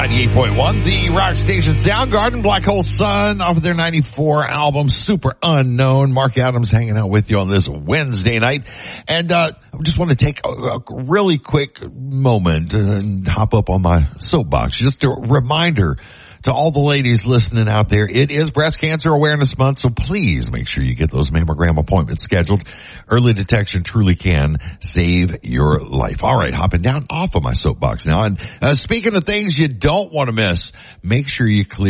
98.1, the rock station Soundgarden, Black Hole Sun, off of their 94 album, Super Unknown. Mark Adams hanging out with you on this Wednesday night. And, I just want to take a really quick moment and hop up on my soapbox. Just a reminder to all the ladies listening out there, it is Breast Cancer Awareness Month, so please make sure you get those mammogram appointments scheduled. Early detection truly can save your life. All right, hopping down off of my soapbox now. And speaking of things you don't want to miss, make sure you clear